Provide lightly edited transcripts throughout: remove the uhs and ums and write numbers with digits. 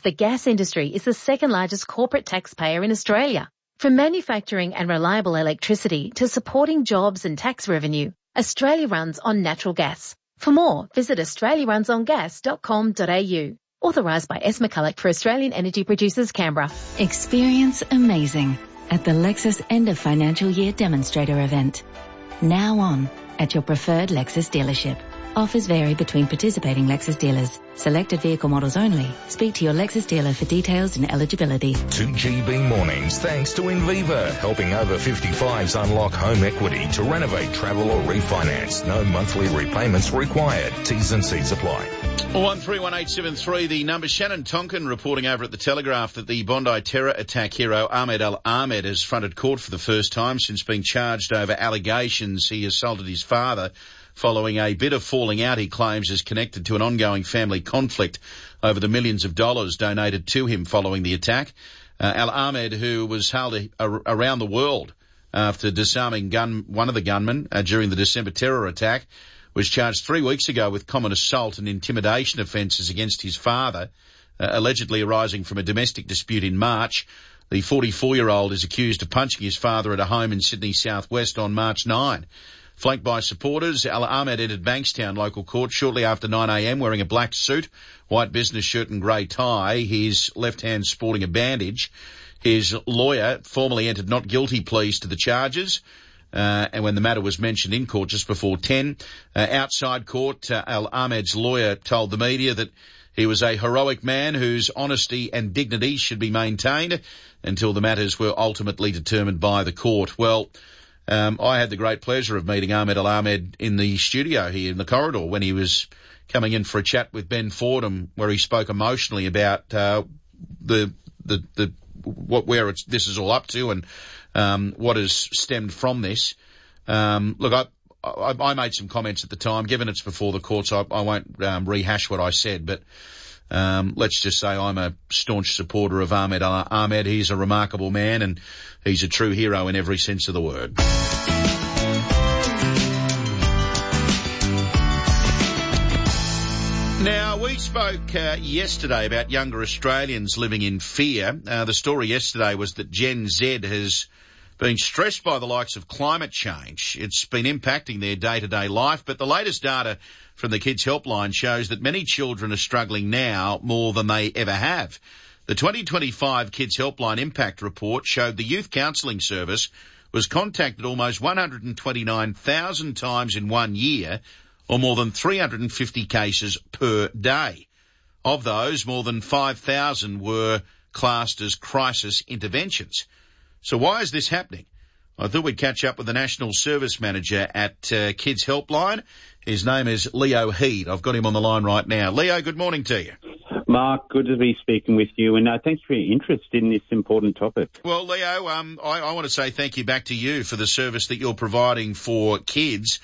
the gas industry is the second largest corporate taxpayer in Australia. From manufacturing and reliable electricity to supporting jobs and tax revenue, Australia runs on natural gas. For more, visit australiarunsongas.com.au. Authorised by S. McCulloch for Australian Energy Producers, Canberra. Experience amazing at the Lexus End of Financial Year Demonstrator event. Now on at your preferred Lexus dealership. Offers vary between participating Lexus dealers. Selected vehicle models only. Speak to your Lexus dealer for details and eligibility. 2GB Mornings thanks to Inviva, helping over 55s unlock home equity to renovate, travel or refinance. No monthly repayments required. T's and C's apply. 131873, the number. Shannon Tonkin reporting over at the Telegraph that the Bondi terror attack hero Ahmed Al-Ahmed has fronted court for the first time since being charged over allegations he assaulted his father following a bitter falling out he claims is connected to an ongoing family conflict over the millions of dollars donated to him following the attack. Al-Ahmed, who was held around the world after disarming one of the gunmen during the December terror attack, was charged 3 weeks ago with common assault and intimidation offences against his father, allegedly arising from a domestic dispute in March. The 44-year-old is accused of punching his father at a home in Sydney southwest on March 9. Flanked by supporters, Al-Ahmed entered Bankstown local court shortly after 9 a.m. wearing a black suit, white business shirt and grey tie, his left hand sporting a bandage. His lawyer formally entered not guilty pleas to the charges. And when the matter was mentioned in court just before 10, outside court, Al-Ahmed's lawyer told the media that he was a heroic man whose honesty and dignity should be maintained until the matters were ultimately determined by the court. Well, I had the great pleasure of meeting Ahmed Al-Ahmed in the studio here in the corridor when he was coming in for a chat with Ben Fordham, where he spoke emotionally about this is all up to and what has stemmed from this. Look, I made some comments at the time. Given it's before the courts, I won't rehash what I said, but let's just say I'm a staunch supporter of Ahmed Al-Ahmed. He's a remarkable man and he's a true hero in every sense of the word. Now, we spoke yesterday about younger Australians living in fear. The story yesterday was that Gen Z has been stressed by the likes of climate change. It's been impacting their day-to-day life, but the latest data from the Kids Helpline shows that many children are struggling now more than they ever have. The 2025 Kids Helpline Impact Report showed the Youth Counselling Service was contacted almost 129,000 times in 1 year, or more than 350 cases per day. Of those, more than 5,000 were classed as crisis interventions. So why is this happening? I thought we'd catch up with the National Service Manager at Kids Helpline. His name is Leo Heed. I've got him on the line right now. Leo, good morning to you. Mark, good to be speaking with you, and thanks for your interest in this important topic. Well, Leo, I want to say thank you back to you for the service that you're providing for kids.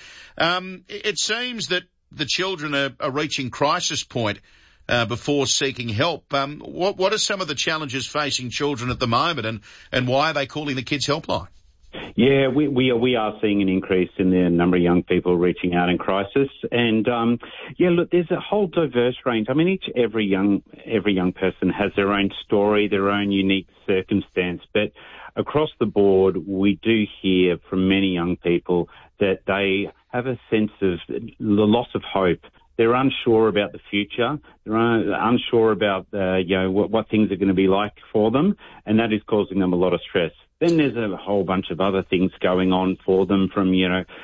It seems that the children are reaching crisis point before seeking help. What are some of the challenges facing children at the moment, and why are they calling the Kids Helpline? Yeah, we are seeing an increase in the number of young people reaching out in crisis, and look, there's a whole diverse range. I mean, every young person has their own story, their own unique circumstance, but across the board, we do hear from many young people that they have a sense of the loss of hope. They're unsure about the future. They're unsure about what things are going to be like for them, and that is causing them a lot of stress. Then there's a whole bunch of other things going on for them, from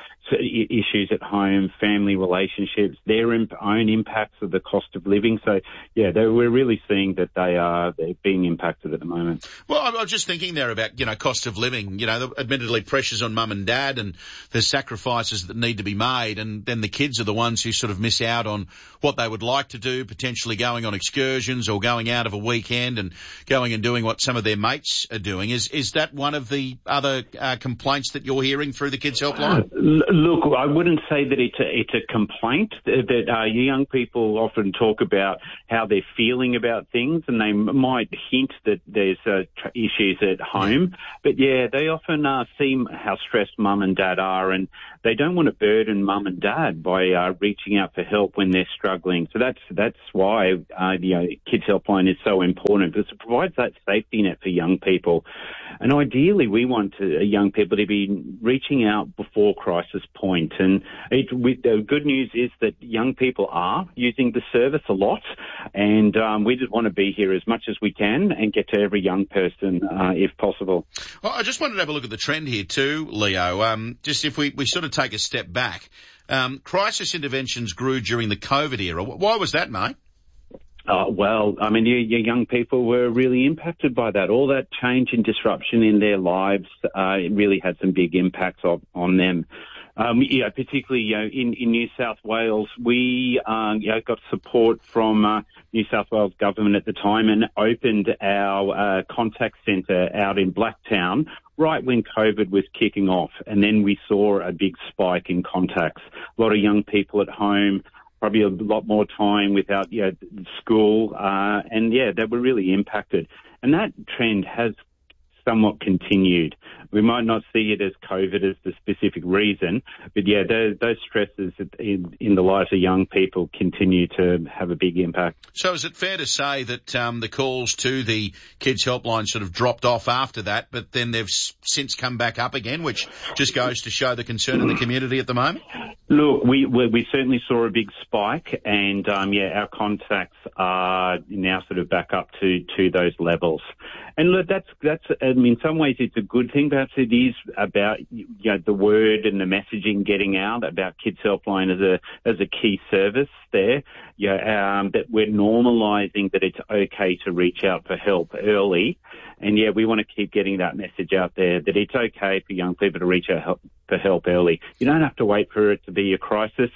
issues at home, family relationships, their own impacts of the cost of living. So, we're really seeing that they're being impacted at the moment. Well, I was just thinking there about, cost of living, admittedly pressures on mum and dad, and there's sacrifices that need to be made, and then the kids are the ones who sort of miss out on what they would like to do, potentially going on excursions or going out of a weekend and going and doing what some of their mates are doing. Is that one of the other complaints that you're hearing through the Kids Helpline? Look, I wouldn't say that it's a complaint. That young people often talk about how they're feeling about things, and they might hint that there's issues at home. But yeah, they often see how stressed mum and dad are, and they don't want to burden mum and dad by reaching out for help when they're struggling. So that's why Kids Helpline is so important, because it provides that safety net for young people. And ideally, we want young people to be reaching out before crisis point. And the good news is that young people are using the service a lot, and we just want to be here as much as we can and get to every young person if possible. Well, I just wanted to have a look at the trend here too, Leo. Just if we sort of take a step back, crisis interventions grew during the COVID era. Why was that, mate? Well, I mean, your young people were really impacted by that. All that change and disruption in their lives, it really had some big impacts on them. Particularly, in New South Wales, we, got support from, New South Wales government at the time and opened our, contact centre out in Blacktown right when COVID was kicking off. And then we saw a big spike in contacts. A lot of young people at home, probably a lot more time without school, they were really impacted. And that trend has somewhat continued. We might not see it as COVID as the specific reason, but those stresses in the lives of young people continue to have a big impact. So is it fair to say that the calls to the Kids Helpline sort of dropped off after that, but then they've since come back up again, which just goes to show the concern in the community at the moment? Look, we certainly saw a big spike, and our contacts are now sort of back up to those levels. And look, that's in some ways it's a good thing. Perhaps it is about the word and the messaging getting out about Kids Helpline as a key service there. That we're normalising that it's okay to reach out for help early, and we want to keep getting that message out there that it's okay for young people to reach out for help early. You don't have to wait for it to be a crisis.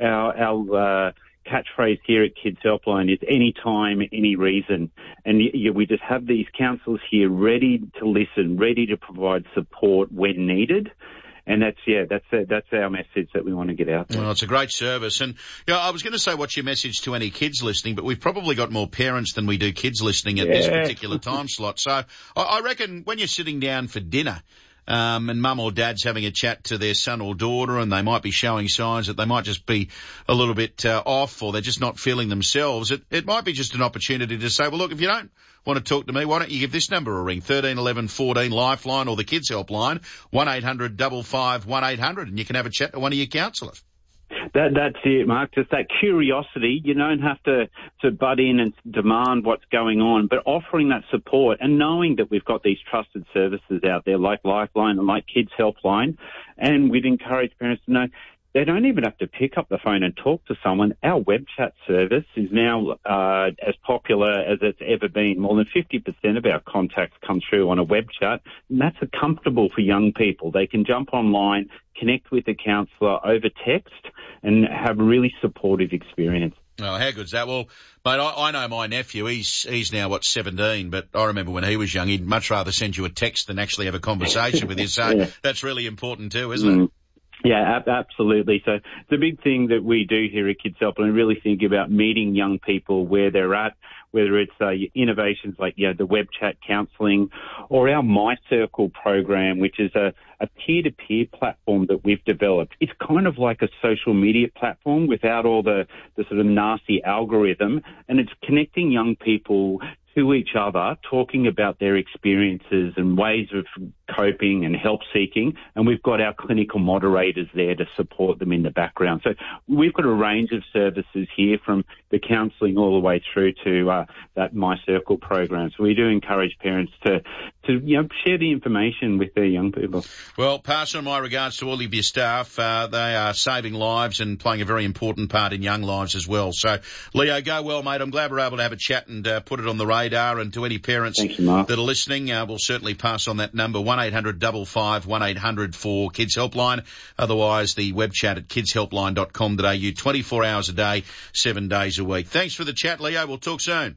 Our catchphrase here at Kids Helpline is any time, any reason. And we just have these counsellors here ready to listen, ready to provide support when needed. And that's our message that we want to get out there. Well, it's a great service. And I was going to say, what's your message to any kids listening? But we've probably got more parents than we do kids listening at this particular time slot. So I reckon when you're sitting down for dinner, and mum or dad's having a chat to their son or daughter, and they might be showing signs that they might just be a little bit off, or they're just not feeling themselves, it might be just an opportunity to say, well, look, if you don't want to talk to me, why don't you give this number a ring, 13 11 14 Lifeline, or the Kids Helpline, 1-800 55 1800, and you can have a chat to one of your counsellors. That's it, Mark. Just that curiosity. You don't have to butt in and demand what's going on, but offering that support and knowing that we've got these trusted services out there like Lifeline and like Kids Helpline. And we'd encourage parents to know they don't even have to pick up the phone and talk to someone. Our web chat service is now as popular as it's ever been. More than 50% of our contacts come through on a web chat, and that's comfortable for young people. They can jump online, connect with a counsellor over text, and have a really supportive experience. Oh, how good's that? Well, mate, I know my nephew, he's now, 17, but I remember when he was young, he'd much rather send you a text than actually have a conversation with you. So that's really important too, isn't it? Yeah, absolutely. So the big thing that we do here at Kids Helpline, really think about meeting young people where they're at, whether it's innovations like the web chat counselling, or our My Circle program, which is a peer-to-peer platform that we've developed. It's kind of like a social media platform without all the sort of nasty algorithm, and it's connecting young people to each other, talking about their experiences and ways of coping and help seeking, and we've got our clinical moderators there to support them in the background. So we've got a range of services here, from the counselling all the way through to that My Circle program. So we do encourage parents to share the information with their young people. Well, pass on my regards to all of your staff. They are saving lives and playing a very important part in young lives as well. So, Leo, go well, mate. I'm glad we're able to have a chat and put it on the radar. And to any parents that are listening, we'll certainly pass on that number, 1-800 55 1800 for Kids Helpline. Otherwise, the web chat at kidshelpline.com.au, 24 hours a day, 7 days a week. Thanks for the chat, Leo. We'll talk soon.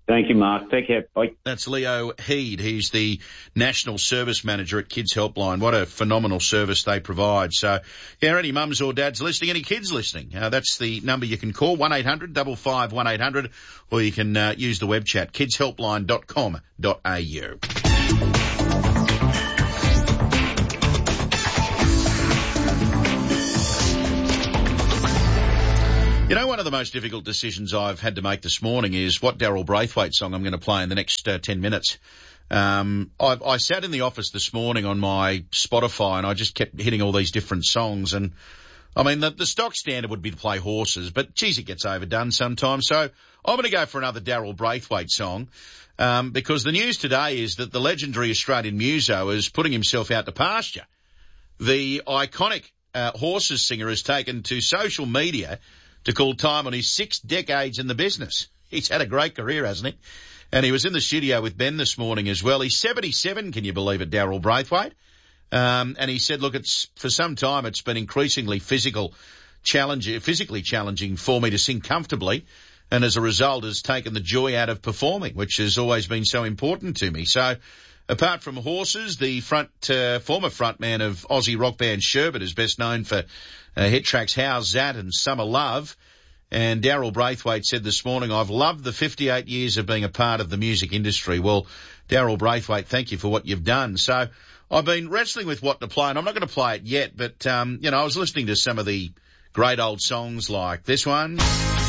Thank you, Mark. Take care. Bye. That's Leo Heed. He's the National Service Manager at Kids Helpline. What a phenomenal service they provide. So, yeah, any mums or dads listening, any kids listening, that's the number you can call, 1-800-551-800, or you can use the web chat, kidshelpline.com.au. You know, one of the most difficult decisions I've had to make this morning is what Daryl Braithwaite song I'm going to play in the next 10 minutes. I sat in the office this morning on my Spotify and I just kept hitting all these different songs. And I mean, the stock standard would be to play Horses, but geez, it gets overdone sometimes. So I'm going to go for another Daryl Braithwaite song, because the news today is that the legendary Australian muso is putting himself out to pasture. The iconic Horses singer has taken to social media to call time on his 6 decades in the business. He's had a great career, hasn't he? And he was in the studio with Ben this morning as well. He's 77, can you believe it, Daryl Braithwaite? And he said, look, for some time it's been increasingly physically challenging for me to sing comfortably, and as a result has taken the joy out of performing, which has always been so important to me. So apart from Horses, the former frontman of Aussie rock band Sherbet is best known for hit tracks How's That and Summer Love. And Daryl Braithwaite said this morning, I've loved the 58 years of being a part of the music industry. Well, Daryl Braithwaite, thank you for what you've done. So I've been wrestling with what to play, and I'm not going to play it yet, but, I was listening to some of the great old songs like this one.